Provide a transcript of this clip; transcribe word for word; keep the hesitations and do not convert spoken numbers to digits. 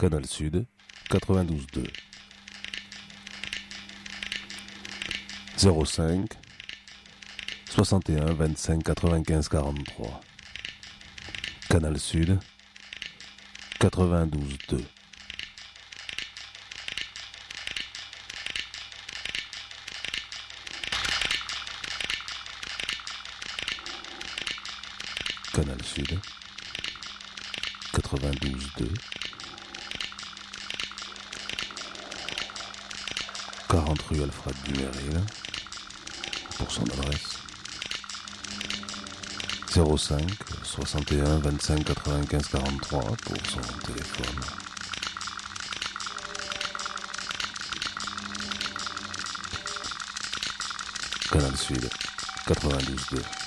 Canal Sud, quatre-vingt-douze deux. zéro cinq, soixante et un, vingt-cinq, quatre-vingt-quinze, quarante-trois. Canal Sud, quatre-vingt-douze deux. Canal Sud, quatre-vingt-douze deux. quarante rue Alfred Dumeril, pour son adresse. zéro cinq, soixante et un, vingt-cinq, quatre-vingt-quinze, quarante-trois pour son téléphone. Canal Sud, quatre-vingt-douze deux.